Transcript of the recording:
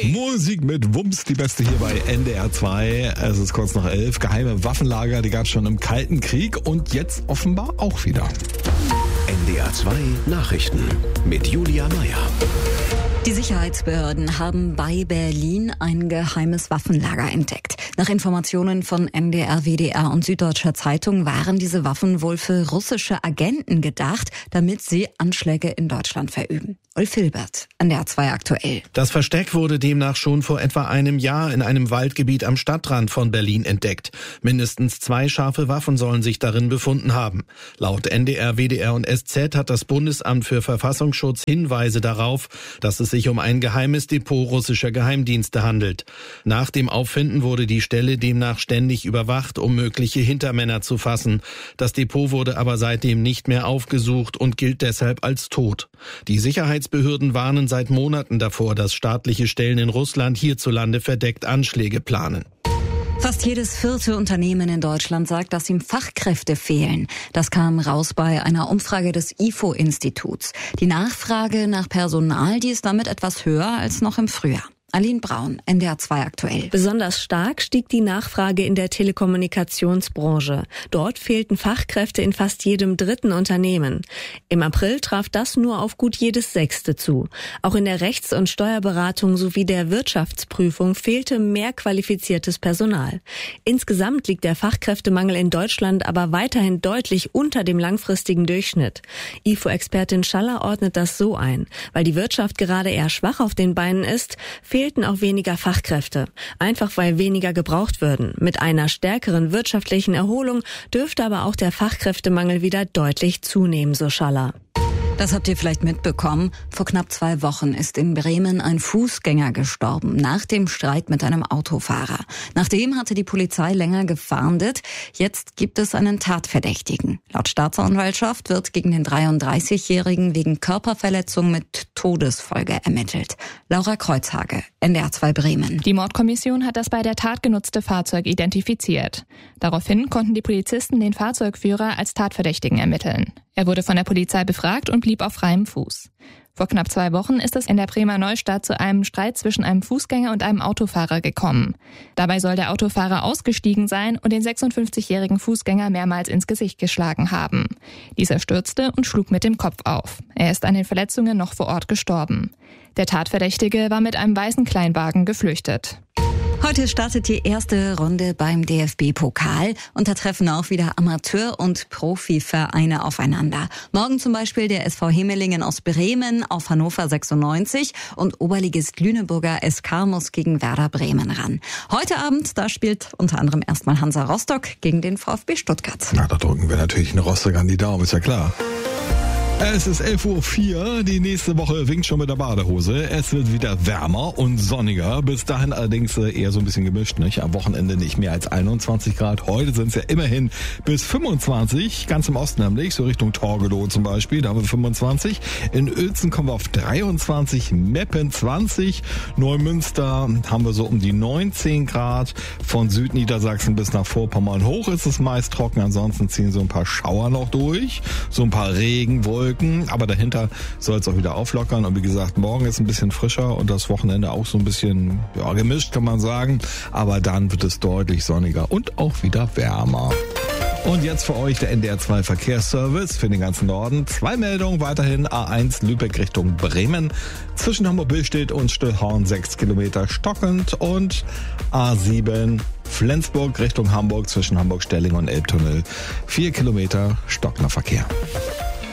Musik mit Wumms, die beste hier bei NDR 2. Es ist kurz nach 11. Geheime Waffenlager, die gab es schon im Kalten Krieg und jetzt offenbar auch wieder. NDR 2 Nachrichten mit Julia Meyer. Die Sicherheitsbehörden haben bei Berlin ein geheimes Waffenlager entdeckt. Nach Informationen von NDR, WDR und Süddeutscher Zeitung waren diese Waffen wohl für russische Agenten gedacht, damit sie Anschläge in Deutschland verüben. Ulf Hilbert, NDR 2 aktuell. Das Versteck wurde demnach schon vor etwa einem Jahr in einem Waldgebiet am Stadtrand von Berlin entdeckt. Mindestens 2 scharfe Waffen sollen sich darin befunden haben. Laut NDR, WDR und SZ hat das Bundesamt für Verfassungsschutz Hinweise darauf, dass es sich um ein geheimes Depot russischer Geheimdienste handelt. Nach dem Auffinden wurde die Stelle demnach ständig überwacht, um mögliche Hintermänner zu fassen. Das Depot wurde aber seitdem nicht mehr aufgesucht und gilt deshalb als tot. Die Sicherheitsbehörden warnen seit Monaten davor, dass staatliche Stellen in Russland hierzulande verdeckt Anschläge planen. Fast jedes 4. Unternehmen in Deutschland sagt, dass ihm Fachkräfte fehlen. Das kam raus bei einer Umfrage des IFO-Instituts. Die Nachfrage nach Personal, die ist damit etwas höher als noch im Frühjahr. Aline Braun, NDR 2 aktuell. Besonders stark stieg die Nachfrage in der Telekommunikationsbranche. Dort fehlten Fachkräfte in fast jedem 3. Unternehmen. Im April traf das nur auf gut jedes 6. zu. Auch in der Rechts- und Steuerberatung sowie der Wirtschaftsprüfung fehlte mehr qualifiziertes Personal. Insgesamt liegt der Fachkräftemangel in Deutschland aber weiterhin deutlich unter dem langfristigen Durchschnitt. IFO-Expertin Schaller ordnet das so ein. Weil die Wirtschaft gerade eher schwach auf den Beinen ist, fehlten auch weniger Fachkräfte. Einfach weil weniger gebraucht würden. Mit einer stärkeren wirtschaftlichen Erholung dürfte aber auch der Fachkräftemangel wieder deutlich zunehmen, so Schaller. Das habt ihr vielleicht mitbekommen. Vor knapp 2 Wochen ist in Bremen ein Fußgänger gestorben, nach dem Streit mit einem Autofahrer. Nachdem hatte die Polizei länger gefahndet. Jetzt gibt es einen Tatverdächtigen. Laut Staatsanwaltschaft wird gegen den 33-Jährigen wegen Körperverletzung mit Todesfolge ermittelt. Laura Kreuzhage, NDR 2 Bremen. Die Mordkommission hat das bei der Tat genutzte Fahrzeug identifiziert. Daraufhin konnten die Polizisten den Fahrzeugführer als Tatverdächtigen ermitteln. Er wurde von der Polizei befragt und blieb auf freiem Fuß. Vor knapp 2 Wochen ist es in der Bremer Neustadt zu einem Streit zwischen einem Fußgänger und einem Autofahrer gekommen. Dabei soll der Autofahrer ausgestiegen sein und den 56-jährigen Fußgänger mehrmals ins Gesicht geschlagen haben. Dieser stürzte und schlug mit dem Kopf auf. Er ist an den Verletzungen noch vor Ort gestorben. Der Tatverdächtige war mit einem weißen Kleinwagen geflüchtet. Heute startet die erste Runde beim DFB-Pokal und da treffen auch wieder Amateur- und Profivereine aufeinander. Morgen zum Beispiel der SV Hemelingen aus Bremen auf Hannover 96 und Oberligist Lüneburger SK muss gegen Werder Bremen ran. Heute Abend, da spielt unter anderem erstmal Hansa Rostock gegen den VfB Stuttgart. Na, da drücken wir natürlich eine Rostock an die Daumen, ist ja klar. Es ist 11.04 Uhr, die nächste Woche winkt schon mit der Badehose. Es wird wieder wärmer und sonniger, bis dahin allerdings eher so ein bisschen gemischt, nicht? Am Wochenende nicht mehr als 21 Grad. Heute sind es ja immerhin bis 25, ganz im Osten nämlich, so Richtung Torgelow zum Beispiel, da haben wir 25. In Uelzen kommen wir auf 23, Meppen 20, Neumünster haben wir so um die 19 Grad. Von Südniedersachsen bis nach Vorpommern hoch ist es meist trocken, ansonsten ziehen so ein paar Schauer noch durch, so ein paar Regenwolken. Aber dahinter soll es auch wieder auflockern. Und wie gesagt, morgen ist ein bisschen frischer und das Wochenende auch so ein bisschen gemischt, kann man sagen. Aber dann wird es deutlich sonniger und auch wieder wärmer. Und jetzt für euch der NDR 2 Verkehrsservice für den ganzen Norden. 2 Meldungen weiterhin. A1 Lübeck Richtung Bremen. Zwischen Hamburg-Billstedt und Stillhorn 6 Kilometer stockend. Und A7 Flensburg Richtung Hamburg zwischen Hamburg-Stelling und Elbtunnel 4 Kilometer stockender Verkehr.